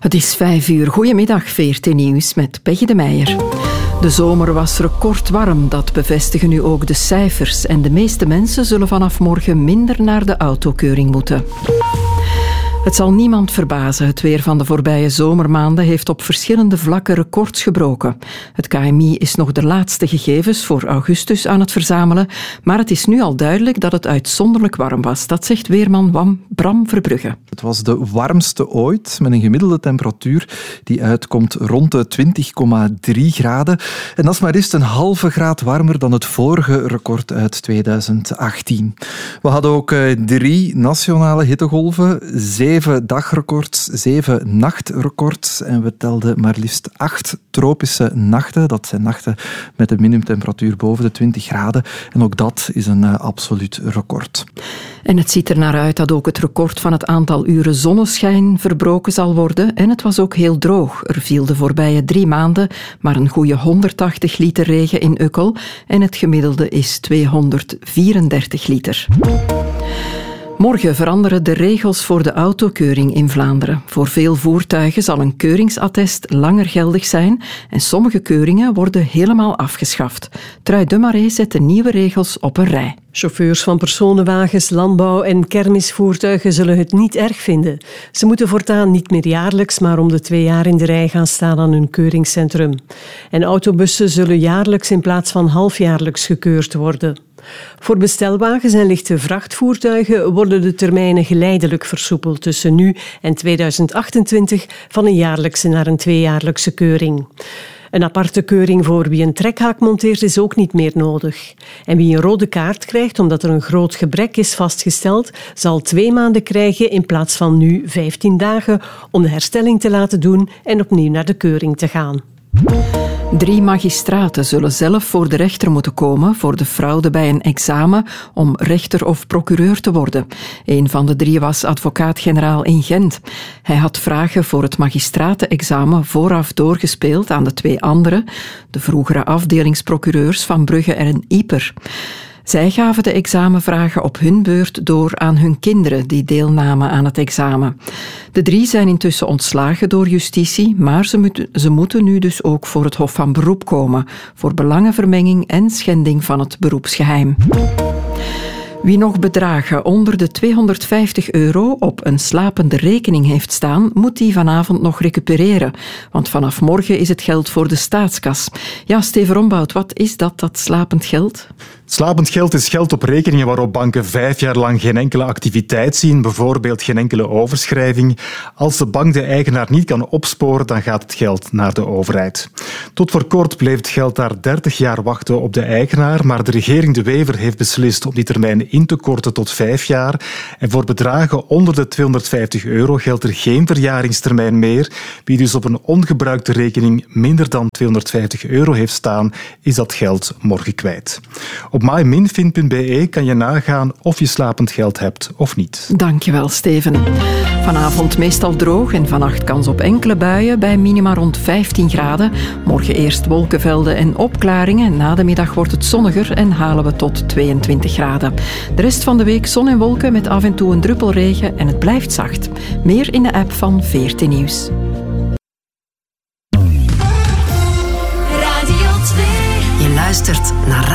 Het is 5:00. Goedemiddag, VRT Nieuws met Peggy de Meijer. De zomer was recordwarm, dat bevestigen nu ook de cijfers. En de meeste mensen zullen vanaf morgen minder naar de autokeuring moeten. Het zal niemand verbazen. Het weer van de voorbije zomermaanden heeft op verschillende vlakken records gebroken. Het KMI is nog de laatste gegevens voor augustus aan het verzamelen, maar het is nu al duidelijk dat het uitzonderlijk warm was. Dat zegt weerman Bram Verbrugge. Het was de warmste ooit, met een gemiddelde temperatuur die uitkomt rond de 20,3 graden. En dat is maar eens een halve graad warmer dan het vorige record uit 2018. We hadden ook 3 nationale hittegolven, 7 dagrecords, 7 nachtrecords en we telden maar liefst 8 tropische nachten. Dat zijn nachten met een minimumtemperatuur boven de 20 graden. En ook dat is een absoluut record. En het ziet er naar uit dat ook het record van het aantal uren zonneschijn verbroken zal worden. En het was ook heel droog. Er viel de voorbije 3 maanden maar een goede 180 liter regen in Ukkel. En het gemiddelde is 234 liter. Morgen veranderen de regels voor de autokeuring in Vlaanderen. Voor veel voertuigen zal een keuringsattest langer geldig zijn en sommige keuringen worden helemaal afgeschaft. Trui de Marais zet de nieuwe regels op een rij. Chauffeurs van personenwagens, landbouw- en kermisvoertuigen zullen het niet erg vinden. Ze moeten voortaan niet meer jaarlijks, maar om de 2 jaar in de rij gaan staan aan hun keuringscentrum. En autobussen zullen jaarlijks in plaats van halfjaarlijks gekeurd worden. Voor bestelwagens en lichte vrachtvoertuigen worden de termijnen geleidelijk versoepeld tussen nu en 2028 van een jaarlijkse naar een 2-jaarlijkse keuring. Een aparte keuring voor wie een trekhaak monteert is ook niet meer nodig. En wie een rode kaart krijgt omdat er een groot gebrek is vastgesteld, zal 2 maanden krijgen in plaats van nu 15 dagen om de herstelling te laten doen en opnieuw naar de keuring te gaan. 3 magistraten zullen zelf voor de rechter moeten komen voor de fraude bij een examen om rechter of procureur te worden. Een van de 3 was advocaat-generaal in Gent. Hij had vragen voor het magistratenexamen vooraf doorgespeeld aan de 2 anderen, de vroegere afdelingsprocureurs van Brugge en Ieper. Zij gaven de examenvragen op hun beurt door aan hun kinderen die deelnamen aan het examen. De 3 zijn intussen ontslagen door justitie, maar ze moeten nu dus ook voor het Hof van Beroep komen, voor belangenvermenging en schending van het beroepsgeheim. Wie nog bedragen onder de €250 op een slapende rekening heeft staan, moet die vanavond nog recupereren. Want vanaf morgen is het geld voor de staatskas. Ja, Steven Rombout, wat is dat slapend geld? Slapend geld is geld op rekeningen waarop banken 5 jaar lang geen enkele activiteit zien, bijvoorbeeld geen enkele overschrijving. Als de bank de eigenaar niet kan opsporen, dan gaat het geld naar de overheid. Tot voor kort bleef het geld daar 30 jaar wachten op de eigenaar, maar de regering De Wever heeft beslist om die termijn in te korten tot 5 jaar. En voor bedragen onder de €250 geldt er geen verjaringstermijn meer. Wie dus op een ongebruikte rekening minder dan €250 heeft staan, is dat geld morgen kwijt. Op myminfin.be kan je nagaan of je slapend geld hebt of niet. Dankjewel, Steven. Vanavond meestal droog en vannacht kans op enkele buien bij minima rond 15 graden. Morgen eerst wolkenvelden en opklaringen. Na de middag wordt het zonniger en halen we tot 22 graden. De rest van de week zon en wolken met af en toe een druppel regen en het blijft zacht. Meer in de app van VRT Nieuws. Radio 2. Je luistert naar